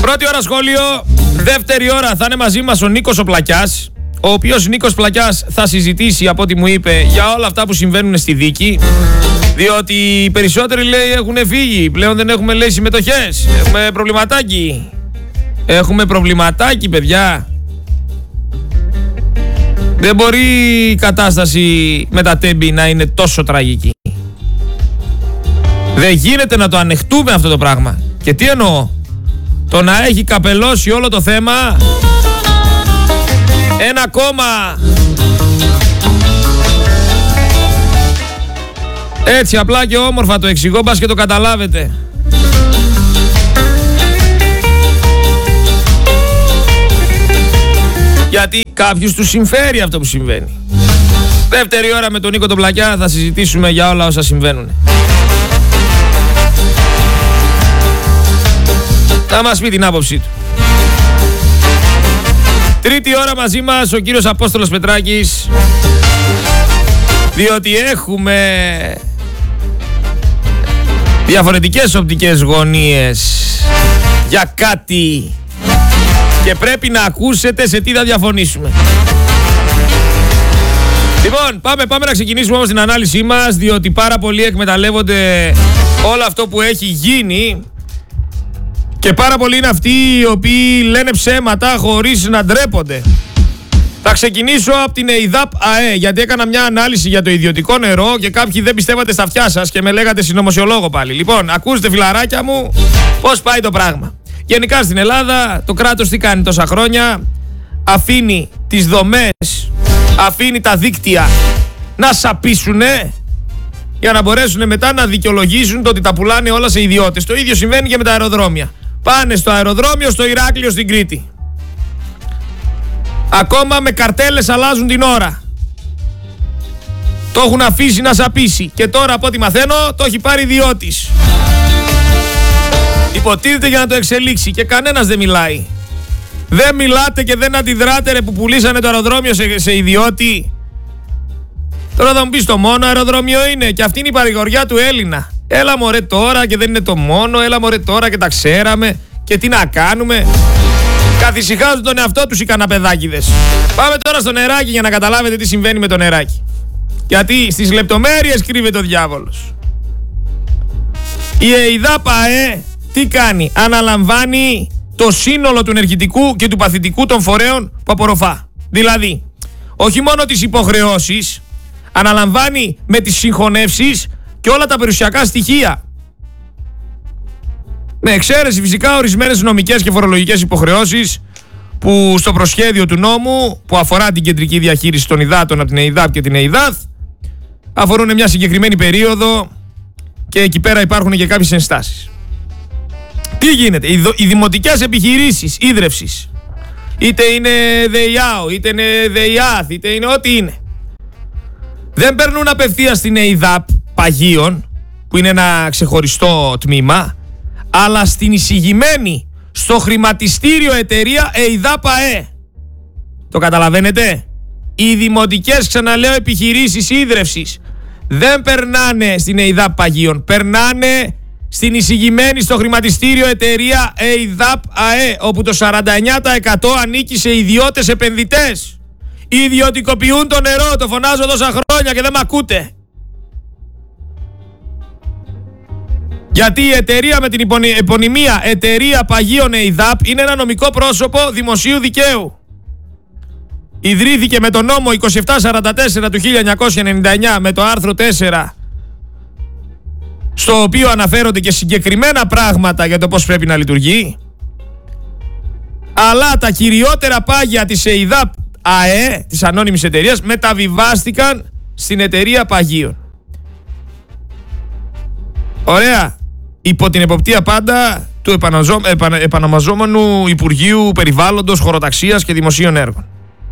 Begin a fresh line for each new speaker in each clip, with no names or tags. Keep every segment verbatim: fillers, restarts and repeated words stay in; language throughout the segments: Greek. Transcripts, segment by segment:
Πρώτη ώρα σχόλιο, δεύτερη ώρα θα είναι μαζί μας ο Νίκος ο Πλακιάς, ο οποίος Νίκος Πλακιάς θα συζητήσει, από ό,τι μου είπε, για όλα αυτά που συμβαίνουν στη δίκη. Διότι οι περισσότεροι, λέει, έχουν φύγει. Πλέον δεν έχουμε, λέει, συμμετοχές. Έχουμε προβληματάκι. Έχουμε προβληματάκι, παιδιά. Δεν μπορεί η κατάσταση με τα τέμπη να είναι τόσο τραγική. Δεν γίνεται να το ανεχτούμε αυτό το πράγμα. Και τι εννοώ? Το να έχει καπελώσει όλο το θέμα ένα κόμμα. Έτσι απλά και όμορφα το εξηγώ, μπας και το καταλάβετε. Γιατί κάποιους τους συμφέρει αυτό που συμβαίνει. Δεύτερη ώρα με τον Νίκο τον Πλακιά θα συζητήσουμε για όλα όσα συμβαίνουν. Να μας πει την άποψή του. Τρίτη ώρα μαζί μας ο κύριος Απόστολος Πετράκης, διότι έχουμε διαφορετικές οπτικές γωνίες για κάτι και πρέπει να ακούσετε σε τι θα διαφωνήσουμε. Λοιπόν, πάμε, πάμε να ξεκινήσουμε όμως την ανάλυση μας, διότι πάρα πολλοί εκμεταλλεύονται όλο αυτό που έχει γίνει και πάρα πολλοί είναι αυτοί οι οποίοι λένε ψέματα χωρίς να ντρέπονται. Θα ξεκινήσω από την ΕΙΔΑΠ ΑΕ, γιατί έκανα μια ανάλυση για το ιδιωτικό νερό και κάποιοι δεν πιστεύατε στα αυτιά σας και με λέγατε συνωμοσιολόγο πάλι. Λοιπόν, ακούστε, φιλαράκια μου, πώς πάει το πράγμα. Γενικά στην Ελλάδα το κράτος τι κάνει τόσα χρόνια? Αφήνει τις δομές, αφήνει τα δίκτυα να σαπίσουνε για να μπορέσουν μετά να δικαιολογήσουν το ότι τα πουλάνε όλα σε ιδιώτες. Το ίδιο συμβαίνει και με τα αεροδρόμια. Πάνε στο αεροδρόμιο, στο Ηράκλειο, στην Κρήτη. Ακόμα με καρτέλες αλλάζουν την ώρα. Το έχουν αφήσει να σαπίσει. Και τώρα, από ό,τι μαθαίνω, το έχει πάρει ιδιώτης. Υποτίθεται για να το εξελίξει και κανένας δεν μιλάει. Δεν μιλάτε και δεν αντιδράτε, ρε, που πουλήσανε το αεροδρόμιο σε, σε ιδιώτη. Τώρα θα μου πεις, το μόνο αεροδρόμιο είναι, και αυτή είναι η παρηγοριά του Έλληνα. Έλα μωρέ τώρα, και δεν είναι το μόνο, έλα μωρέ τώρα και τα ξέραμε και τι να κάνουμε. Καθησυχάζουν τον εαυτό τους οι καναπεδάκηδες. Πάμε τώρα στο νεράκι για να καταλάβετε τι συμβαίνει με το νεράκι. Γιατί στις λεπτομέρειες κρύβεται ο διάβολος. Η ΕΙΔΑΠ ΑΕ τι κάνει? Αναλαμβάνει το σύνολο του ενεργητικού και του παθητικού των φορέων που απορροφά. Δηλαδή, όχι μόνο τις υποχρεώσεις, αναλαμβάνει με τις συγχωνεύσεις και όλα τα περιουσιακά στοιχεία. Με εξαίρεση φυσικά ορισμένες νομικές και φορολογικές υποχρεώσεις που στο προσχέδιο του νόμου που αφορά την κεντρική διαχείριση των υδάτων από την ΕΙΔΑΠ και την ΕΙΔΑΘ αφορούν μια συγκεκριμένη περίοδο και εκεί πέρα υπάρχουν και κάποιες ενστάσεις. Τι γίνεται? Οι, οι δημοτικές επιχειρήσεις ίδρευσης, είτε είναι ΔΕΙΑΟ, είτε είναι ΔΕΙΑΘ, είτε είναι ό,τι είναι, δεν παίρνουν απευθείας στην ΕΙΔΑΠ Παγίων, που είναι ένα ξεχωριστό τμήμα, αλλά στην εισηγημένη στο χρηματιστήριο εταιρεία ΕΙΔΑΠ ΑΕ. Το καταλαβαίνετε? Οι δημοτικές, ξαναλέω, επιχειρήσεις ίδρευσης δεν περνάνε στην ΕΙΔΑΠ Παγίων, περνάνε στην εισηγημένη στο χρηματιστήριο εταιρεία ΕΙΔΑΠ ΑΕ, όπου το σαράντα εννέα τοις εκατό ανήκει σε ιδιώτες επενδυτές. Ιδιωτικοποιούν το νερό, το φωνάζω τόσα χρόνια και δεν μ' ακούτε. Γιατί η εταιρεία με την επωνυμία εταιρεία Παγίων ΕΙΔΑΠ είναι ένα νομικό πρόσωπο δημοσίου δικαίου. Ιδρύθηκε με τον νόμο είκοσι επτά σαράντα τέσσερα του χίλια εννιακόσια ενενήντα εννέα με το άρθρο τέσσερα, στο οποίο αναφέρονται και συγκεκριμένα πράγματα για το πώς πρέπει να λειτουργεί. Αλλά τα κυριότερα πάγια της ΕΙΔΑΠ ΑΕ, της ανώνυμης εταιρείας, μεταβιβάστηκαν στην εταιρεία Παγίων. Ωραία. Υπό την εποπτεία πάντα του επαναζω... επανα... επαναμαζόμενου Υπουργείου Περιβάλλοντος, Χωροταξίας και Δημοσίων Έργων.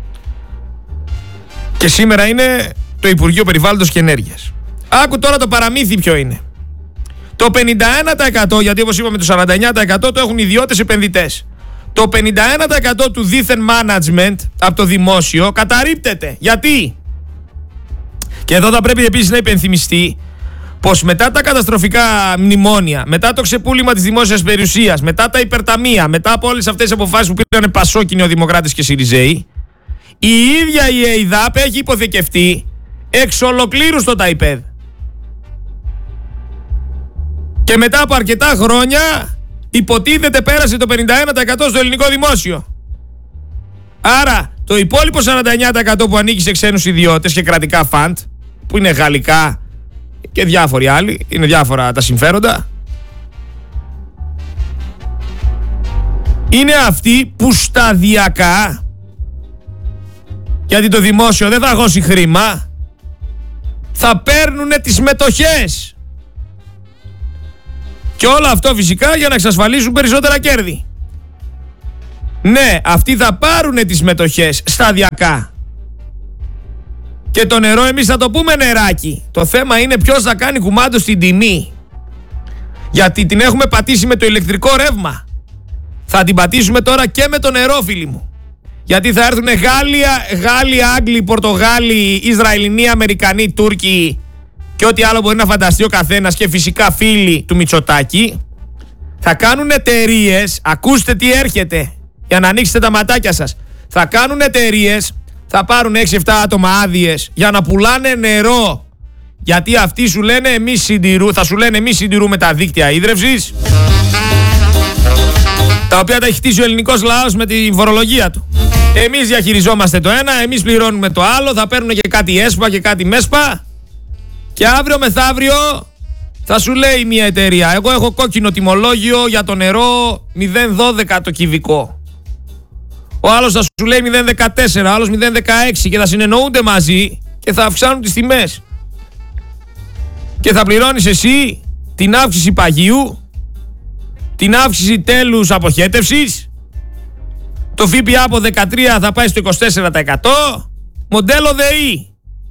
Και σήμερα είναι το Υπουργείο Περιβάλλοντος και Ενέργειας. Άκου τώρα το παραμύθι ποιο είναι. Το πενήντα ένα τοις εκατό, γιατί όπως είπαμε το σαράντα εννέα τοις εκατό το έχουν ιδιώτες επενδυτές. Το πενήντα ένα τοις εκατό του δίθεν management από το δημόσιο καταρρίπτεται. Γιατί? Και εδώ θα πρέπει επίσης να υπενθυμιστεί πως μετά τα καταστροφικά μνημόνια, μετά το ξεπούλημα της δημόσιας περιουσίας, μετά τα υπερταμεία, μετά από όλες αυτές τις αποφάσεις που πήραν πασόκοι, νεοδημοκράτες και Συριζέοι, η ίδια η ΕΙΔΑΠ έχει υποθηκευτεί εξ ολοκλήρου στο ΤΑΙΠΕΔ. Και μετά από αρκετά χρόνια υποτίθεται πέρασε το πενήντα ένα τοις εκατό στο ελληνικό δημόσιο. Άρα το υπόλοιπο σαράντα εννέα τοις εκατό που ανήκει σε ξένους ιδιώτες και κρατικά φαντ, που είναι γαλλικά και διάφοροι άλλοι, είναι διάφορα τα συμφέροντα, είναι αυτοί που σταδιακά, γιατί το δημόσιο δεν θα αγώσει χρήμα, θα παίρνουν τις μετοχές. Και όλο αυτό φυσικά για να εξασφαλίσουν περισσότερα κέρδη. Ναι, αυτοί θα πάρουν τις μετοχές σταδιακά. Και το νερό εμείς θα το πούμε νεράκι. Το θέμα είναι ποιος θα κάνει κουμάντο στην τιμή. Γιατί την έχουμε πατήσει με το ηλεκτρικό ρεύμα. Θα την πατήσουμε τώρα και με το νερό, φίλοι μου. Γιατί θα έρθουν Γάλλοι, Γάλλοι, Άγγλοι, Πορτογάλοι, Ισραηλινοί, Αμερικανοί, Τούρκοι και ό,τι άλλο μπορεί να φανταστεί ο καθένας, και φυσικά φίλοι του Μητσοτάκη. Θα κάνουν εταιρείες, ακούστε τι έρχεται για να ανοίξετε τα ματάκια σας. Θα κάνουν εταιρείες, θα πάρουν έξι εφτά άτομα άδειες για να πουλάνε νερό. Γιατί αυτοί σου λένε εμείς συντηρού, θα σου λένε εμείς συντηρούμε τα δίκτυα ίδρευσης, τα οποία τα έχει χτίσει ο ελληνικός λαός με τη φορολογία του. Εμείς διαχειριζόμαστε το ένα, εμείς πληρώνουμε το άλλο, θα παίρνουν και κάτι ΕΣΠΑ και κάτι ΜΕΣΠΑ. Και αύριο μεθαύριο θα σου λέει μια εταιρεία, εγώ έχω κόκκινο τιμολόγιο για το νερό μηδέν δώδεκα το κυβικό. Ο άλλος θα σου λέει μηδέν δεκατέσσερα, ο άλλος μηδέν δεκαέξι, και θα συνεννοούνται μαζί και θα αυξάνουν τις τιμές. Και θα πληρώνεις εσύ την αύξηση παγίου, την αύξηση τέλους αποχέτευσης, το ΦΠΑ από δεκατρία θα πάει στο είκοσι τέσσερα τοις εκατό, μοντέλο ΔΕΗ.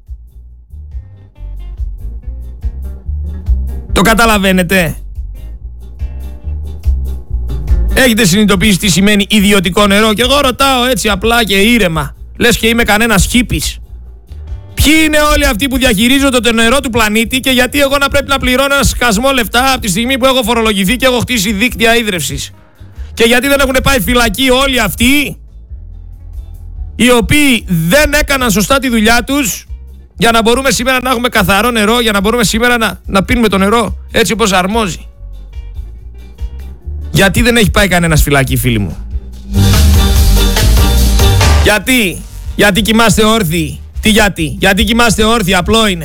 Το καταλαβαίνετε? Έχετε συνειδητοποιήσει τι σημαίνει ιδιωτικό νερό? Και εγώ ρωτάω έτσι απλά και ήρεμα, λες και είμαι κανένας χίπης. Ποιοι είναι όλοι αυτοί που διαχειρίζονται το νερό του πλανήτη και γιατί εγώ να πρέπει να πληρώνω ένα σκασμό λεφτά από τη στιγμή που έχω φορολογηθεί και έχω χτίσει δίκτυα ίδρευσης? Και γιατί δεν έχουν πάει φυλακή όλοι αυτοί οι οποίοι δεν έκαναν σωστά τη δουλειά τους, για να μπορούμε σήμερα να έχουμε καθαρό νερό, για να μπορούμε σήμερα να, να πίνουμε το νερό έτσι όπως αρμόζει? Γιατί δεν έχει πάει κανένας φυλακή, φίλοι μου? Γιατί? Γιατί κοιμάστε όρθιοι? Τι γιατί? Γιατί κοιμάστε όρθιοι, απλό είναι.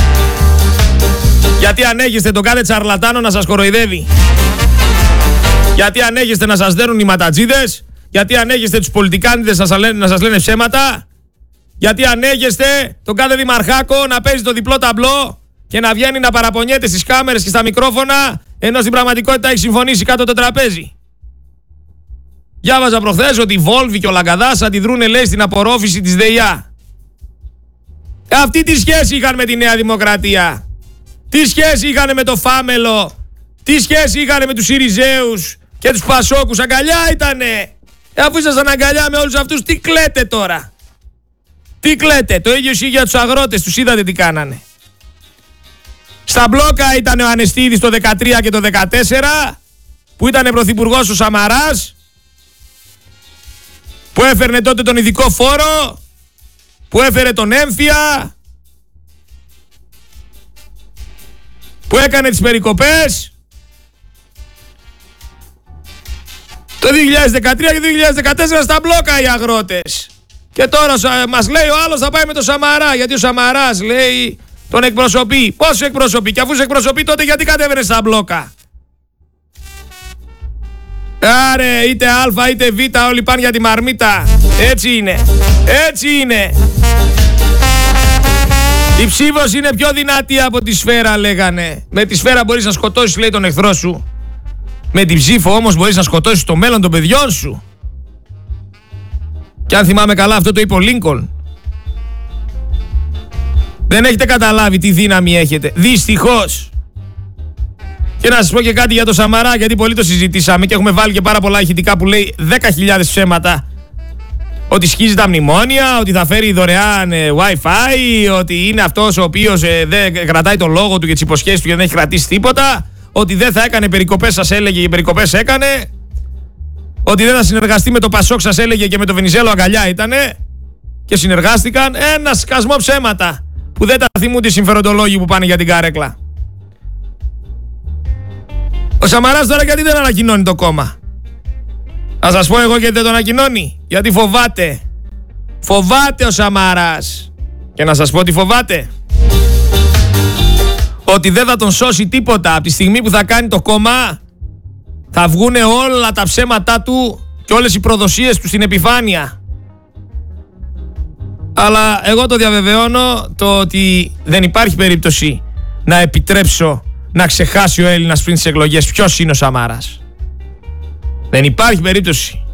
Γιατί ανέχεστε τον κάθε τσαρλατάνο να σας κοροϊδεύει? Γιατί ανέχεστε να σας δέρουν οι ματατζίδες? Γιατί ανέχεστε τους πολιτικάνιδες να σας λένε, να σας λένε ψέματα? Γιατί ανέχεστε τον κάθε δημαρχάκο να παίζει το διπλό ταμπλό και να βγαίνει να παραπονιέται στις κάμερες και στα μικρόφωνα, ενώ στην πραγματικότητα έχει συμφωνήσει κάτω το τραπέζι? Διάβαζα προχθές ότι οι Βόλβοι και ο Λαγκαδάς αντιδρούνε, λέει, στην απορρόφηση της ΔΕΙΑ. Αυτή τι σχέση είχαν με τη Νέα Δημοκρατία? Τι σχέση είχαν με το Φάμελο? Τι σχέση είχαν με τους Συριζέους και τους Πασόκους? Αγκαλιά ήτανε. Αφού ήσασταν αγκαλιά με όλους αυτούς, τι κλαίτε τώρα? Τι κλαίτε? Το ίδιο ισχύει για τους αγρότες, τους είδατε τι κάνανε. Στα μπλόκα ήταν ο Ανεστίδης το δεκατρία και το δεκατέσσερα, που ήταν πρωθυπουργός ο Σαμαράς, που έφερνε τότε τον ειδικό φόρο, που έφερε τον έμφυα, που έκανε τις περικοπές. Το δύο χιλιάδες δεκατρία και το δύο χιλιάδες δεκατέσσερα στα μπλόκα οι αγρότες. Και τώρα μας λέει ο άλλος θα πάει με τον Σαμαρά, γιατί ο Σαμαράς, λέει, τον εκπροσωπεί. Πόσο εκπροσωπεί? Και αφού σε εκπροσωπεί, τότε γιατί κατέβαινε στα μπλόκα? Άρε, είτε Α είτε Β, όλοι πάνε για τη μαρμίτα. Έτσι είναι. Έτσι είναι. Η ψήφος είναι πιο δυνατή από τη σφαίρα, λέγανε. Με τη σφαίρα μπορείς να σκοτώσεις, λέει, τον εχθρό σου. Με την ψήφο όμως μπορείς να σκοτώσεις το μέλλον των παιδιών σου. Και αν θυμάμαι καλά, αυτό το είπε ο Λίνκολν. Δεν έχετε καταλάβει τι δύναμη έχετε. Δυστυχώς. Και να σας πω και κάτι για το Σαμαρά, γιατί πολύ το συζητήσαμε και έχουμε βάλει και πάρα πολλά ηχητικά που λέει δέκα χιλιάδες ψέματα. ότι σκίζει τα μνημόνια, ότι θα φέρει δωρεάν ε, Wi-Fi, ότι είναι αυτός ο οποίος ε, δεν κρατάει τον λόγο του και τις υποσχέσεις του και δεν έχει κρατήσει τίποτα, ότι δεν θα έκανε περικοπές, σας έλεγε και περικοπές έκανε, ότι δεν θα συνεργαστεί με το Πασόκ, σας έλεγε και με το Βενιζέλο αγκαλιά ήτανε και συνεργάστηκαν. Ένα σκασμό ψέματα που δεν τα θυμούνται οι συμφεροντολόγοι που πάνε για την καρέκλα. Ο Σαμαράς τώρα γιατί δεν ανακοινώνει το κόμμα? Θα σας πω εγώ γιατί δεν το ανακοινώνει. Γιατί φοβάται. Φοβάται ο Σαμαράς. Και να σας πω τι φοβάται. Ότι δεν θα τον σώσει τίποτα. Από τη στιγμή που θα κάνει το κόμμα, θα βγούνε όλα τα ψέματά του και όλες οι προδοσίες του στην επιφάνεια. Αλλά εγώ το διαβεβαιώνω το ότι δεν υπάρχει περίπτωση να επιτρέψω να ξεχάσει ο Έλληνας πριν τις εκλογές ποιος είναι ο Σαμάρας. Δεν υπάρχει περίπτωση.